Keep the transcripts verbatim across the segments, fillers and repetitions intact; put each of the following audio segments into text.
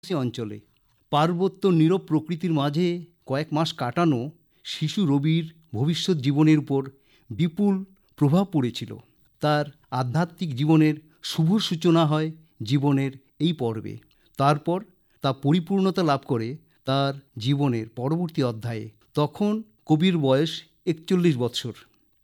অঞ্চলে পার্বত্য নীরব প্রকৃতির মাঝে কয়েক মাস কাটানো শিশু রবির ভবিষ্যৎ জীবনের উপর বিপুল প্রভাব পড়েছিল। তার আধ্যাত্মিক জীবনের শুভ সূচনা হয় জীবনের এই পর্বে। তারপর তা পরিপূর্ণতা লাভ করে তার জীবনের পরবর্তী অধ্যায়ে। তখন কবির বয়স একচল্লিশ বৎসর।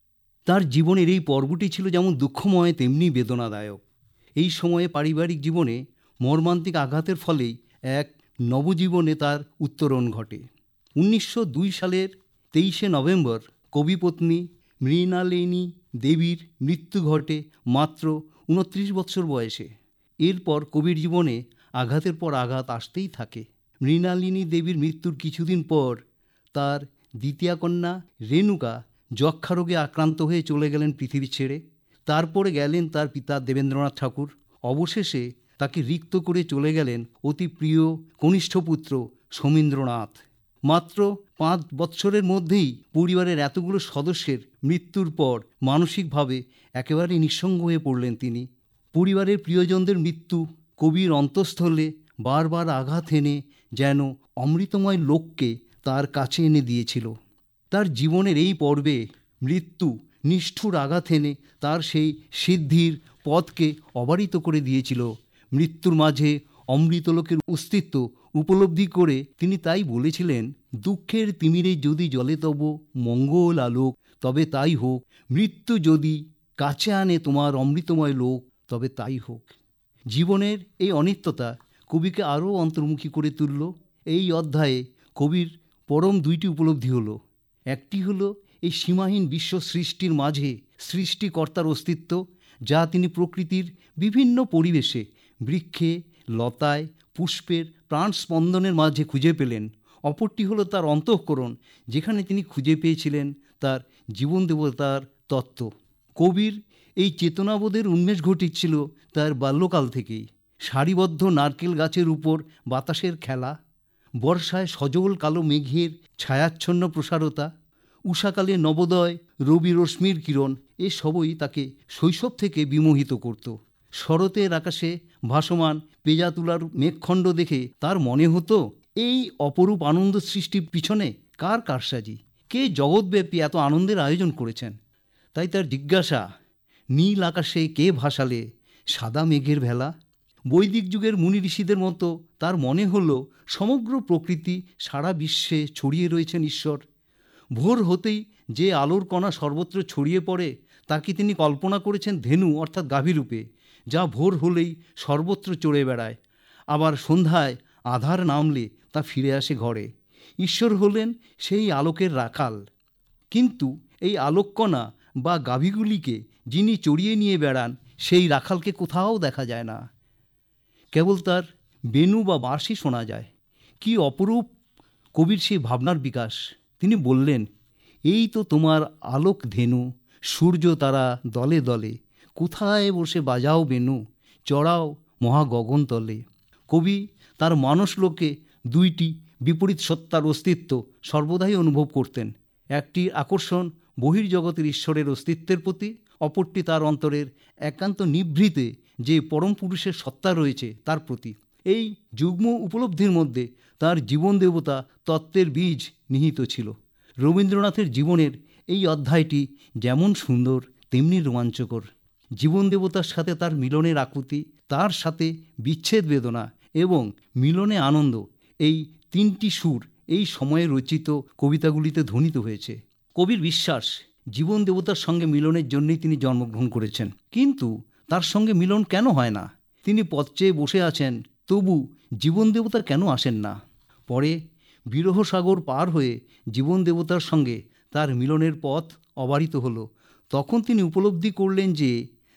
তার জীবনের এই পর্বটি ছিল যেমন দুঃখময় তেমনি বেদনাদায়ক। এই সময়ে পারিবারিক জীবনে মর্মান্তিক আঘাতের ফলেই এক নবজীবনে তার উত্তরণ ঘটে। উনিশশো দুই সালের তেইশে নভেম্বর কবিপত্নী মৃণালিনী দেবীর মৃত্যু ঘটে মাত্র উনত্রিশ বৎসর বয়সে। এরপর কবির জীবনে আঘাতের পর আঘাত আসতেই থাকে। মৃণালিনী দেবীর মৃত্যুর কিছুদিন পর তার দ্বিতীয়া কন্যা রেণুকা যক্ষারোগে আক্রান্ত হয়ে চলে গেলেন পৃথিবী ছেড়ে। তারপরে গেলেন তার পিতা দেবেন্দ্রনাথ ঠাকুর। অবশেষে তাকে রিক্ত করে চলে গেলেন অতি প্রিয় কনিষ্ঠ পুত্র সমীন্দ্রনাথ। মাত্র পাঁচ বৎসরের মধ্যেই পরিবারের এতগুলো সদস্যের মৃত্যুর পর মানসিকভাবে একেবারে নিঃসঙ্গ হয়ে পড়লেন তিনি। পরিবারের প্রিয়জনদের মৃত্যু কবির অন্তঃস্থলে বারবার আঘাত এনে যেন অমৃতময় লোককে তার কাছে এনে দিয়েছিল। তার জীবনের এই পর্বে মৃত্যু নিষ্ঠুর আঘাত এনে তার সেই সিদ্ধির পথকে অবারিত করে দিয়েছিল। মৃত্যুর মাঝে অমৃতলোকের অস্তিত্ব উপলব্ধি করে তিনি তাই বলেছিলেন, দুঃখের তিমিরে যদি জলে তব মঙ্গল আলোক, তবে তাই হোক। মৃত্যু যদি কাছে আনে তোমার অমৃতময় লোক, তবে তাই হোক। জীবনের এই অনিত্যতা কবিকে আরও অন্তর্মুখী করে তুলল। এই অধ্যায়ে কবির পরম দুইটি উপলব্ধি হলো। একটি হলো এই সীমাহীন বিশ্ব সৃষ্টির মাঝে সৃষ্টিকর্তার অস্তিত্ব, যা তিনি প্রকৃতির বিভিন্ন পরিবেশে বৃক্ষে, লতায়, পুষ্পের প্রাণ স্পন্দনের মাঝে খুঁজে পেলেন। অপরটি হলো তার অন্তঃকরণ, যেখানে তিনি খুঁজে পেয়েছিলেন তার জীবন দেবতার তত্ত্ব। কবির এই চেতনাবোধের উন্মেষ ঘটেছিল তার বাল্যকাল থেকেই। সারিবদ্ধ নারকেল গাছের উপর বাতাসের খেলা, বর্ষায় সজল কালো মেঘের ছায়াচ্ছন্ন প্রসারতা, উষাকালে নবোদয় রবি রশ্মির কিরণ, এ সবই তাকে শৈশব থেকে বিমোহিত করত। শরতের আকাশে ভাসমান পেজা তুলার মেঘখণ্ড দেখে তার মনে হতো, এই অপরূপ আনন্দ সৃষ্টির পিছনে কার কারসাজি, কে জগৎব্যাপী এত আনন্দের আয়োজন করেছেন। তাই তার জিজ্ঞাসা, নীল আকাশে কে ভাসালে সাদা মেঘের ভেলা। বৈদিক যুগের মুনি ঋষিদের মতো তার মনে হলো সমগ্র প্রকৃতি সারা বিশ্বে ছড়িয়ে রয়েছেন ঈশ্বর। ভোর হতেই যে আলোর কণা সর্বত্র ছড়িয়ে পড়ে তাকে তিনি কল্পনা করেছেন ধেনু অর্থাৎ গাভীরূপে, যা ভোর হলেই সর্বত্র চড়ে বেড়ায়। আবার সন্ধ্যায় আধার নামলে তা ফিরে আসে ঘরে। ঈশ্বর হলেন সেই আলোকের রাখাল। কিন্তু এই আলোককণা বা গাভীগুলিকে যিনি চড়িয়ে নিয়ে বেড়ান, সেই রাখালকে কোথাও দেখা যায় না। কেবল তার বেণু বা বাঁশি শোনা যায়। কি অপরূপ কবির সেই ভাবনার বিকাশ! তিনি বললেন, এই তো তোমার আলোক ধেনু, সূর্য তারা দলে দলে, কোথায় বসে বাজাও বেণু, চড়াও মহা গগনতলে। কবি তার মানসলোকে দুইটি বিপরীত সত্তার অস্তিত্ব সর্বদাই অনুভব করতেন। একটি আকর্ষণ বহির্জগতের ঈশ্বরের অস্তিত্বের প্রতি, অপরটি তার অন্তরের একান্ত নিভৃতে যে পরম পুরুষের সত্তা রয়েছে তার প্রতি। এই যুগ্ম উপলব্ধির মধ্যে তার জীবন দেবতা তত্ত্বের বীজ নিহিত ছিল। রবীন্দ্রনাথের জীবনের এই অধ্যায়টি যেমন সুন্দর তেমনি রোমাঞ্চকর। জীবন দেবতার সাথে তার মিলনের আকুতি, তার সাথে বিচ্ছেদ বেদনা এবং মিলনে আনন্দ, এই তিনটি সুর এই সময়ে রচিত কবিতাগুলিতে ধ্বনিত হয়েছে। কবির বিশ্বাস, জীবন দেবতার সঙ্গে মিলনের জন্যই তিনি জন্মগ্রহণ করেছেন। কিন্তু তার সঙ্গে মিলন কেন হয় না? তিনি পথ চেয়ে বসে আছেন, তবু জীবন দেবতা কেন আসেন না? পরে বিরহ সাগর পার হয়ে জীবন দেবতার সঙ্গে তার মিলনের পথ অবারিত হলো। তখন তিনি উপলব্ধি করলেন যে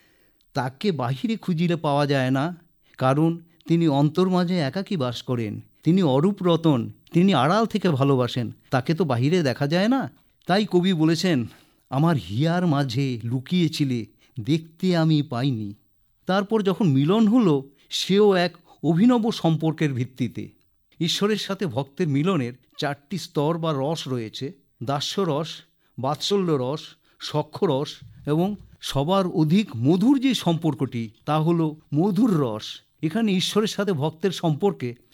তাকে বাহিরে খুঁজিলে পাওয়া যায় না, কারণ তিনি অন্তর্মাঝে একাকী বাস করেন। তিনি অরূপ রতন, তিনি আড়াল থেকে ভালোবাসেন, তাকে তো বাহিরে দেখা যায় না। তাই কবি বলেছেন, আমার হিয়ার মাঝে লুকিয়েছিলে, দেখতে আমি পাইনি। তারপর যখন মিলন হলো, সেও এক অভিনব সম্পর্কের ভিত্তিতে। ঈশ্বরের সাথে ভক্তের মিলনের চারটি স্তর বা রস রয়েছে: দাস্যরস, বাৎসল্য রস, সখ্যরস এবং সবার অধিক মধুর যে সম্পর্কটি তা হলো মধুর রস। এখানে ঈশ্বরের সাথে ভক্তের সম্পর্কে